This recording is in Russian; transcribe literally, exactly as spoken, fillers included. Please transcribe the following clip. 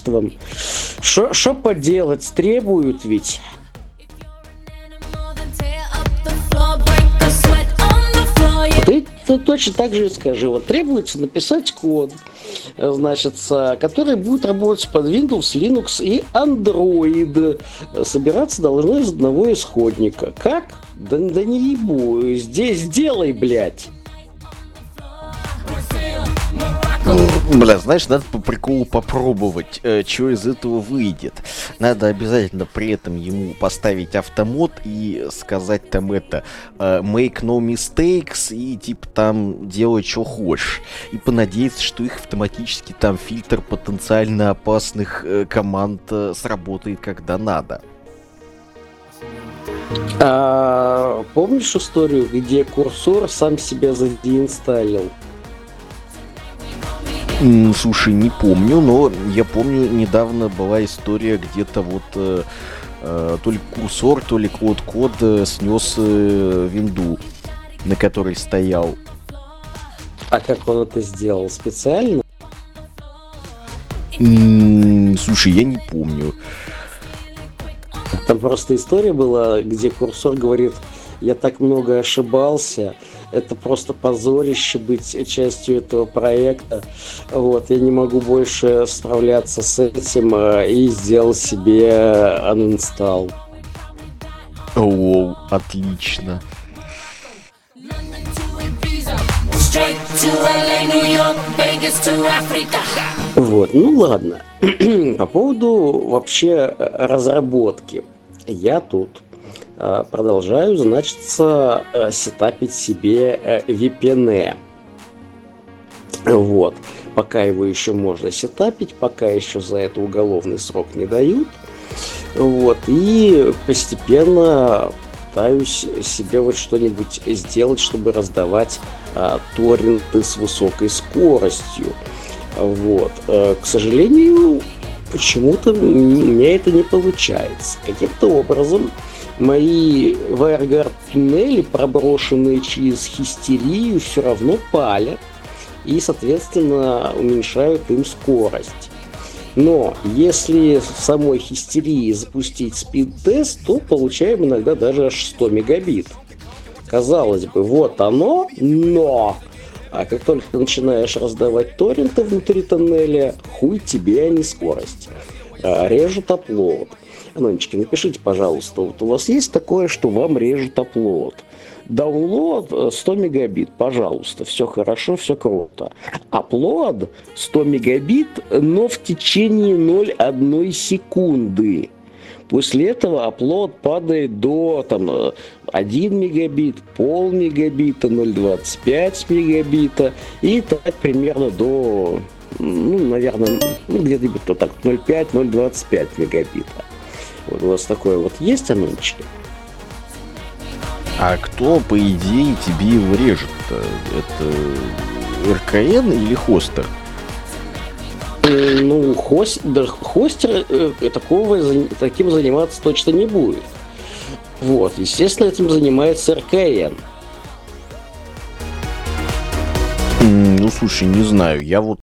качеством. Что поделать, требуют ведь. Ты, ты точно так же и скажи. Вот требуется написать код, значит, который будет работать под Windows, Linux и Android. Собираться должно из одного исходника. Как? Да, да не ебу. Здесь делай, блядь. Бля, знаешь, надо по приколу попробовать, э, что из этого выйдет. Надо обязательно при этом ему поставить автомод и сказать там это э, make no mistakes и типа там делай что хочешь. И понадеяться, что их автоматически там фильтр потенциально опасных э, команд э, сработает когда надо. А, помнишь историю, где курсор сам себя задеинсталил? Слушай, не помню, но я помню, недавно была история, где-то вот э, э, то ли курсор, то ли код-код э, снес э, винду, на которой стоял. А как он это сделал? Специально? М-м, слушай, я не помню. Там просто история была, где курсор говорит: я так много ошибался, это просто позорище быть частью этого проекта. Вот, я не могу больше справляться с этим, и сделал себе uninstall. О, отлично. Вот, ну ладно. По поводу вообще разработки. Я тут продолжаю, значит, сетапить себе ви пи эн. Вот. Пока его еще можно сетапить, пока еще за это уголовный срок не дают. Вот. И постепенно пытаюсь себе вот что-нибудь сделать, чтобы раздавать а, торренты с высокой скоростью. Вот. А, к сожалению, почему-то у меня это не получается. Каким-то образом мои WireGuard-туннели, проброшенные через хистерию, все равно палят и, соответственно, уменьшают им скорость. Но если в самой хистерии запустить спид-тест, то получаем иногда даже аж сто мегабит. Казалось бы, вот оно, но... А как только ты начинаешь раздавать торренты внутри тоннеля, хуй тебе, а не скорость. Режут апплоад. Анончики, напишите, пожалуйста, вот у вас есть такое, что вам режет апплоад? Даунлод сто мегабит, пожалуйста, все хорошо, все круто. Апплоад сто мегабит, но в течение ноль целых одной секунды. После этого апплоад падает до там, один мегабит, пол мегабита, ноль целых двадцать пять мегабита и так примерно до, ну, наверное, ну, где-то так, ноль целых пять - ноль целых двадцать пять мегабита. Вот у вас такое вот есть, анончики? А кто, по идее, тебе его режет-то? Это эр ка эн или хостер? Ну, хост, да, хостер э, такого, таким заниматься точно не будет. Вот, естественно, этим занимается эр ка эн. Ну, слушай, не знаю. Я вот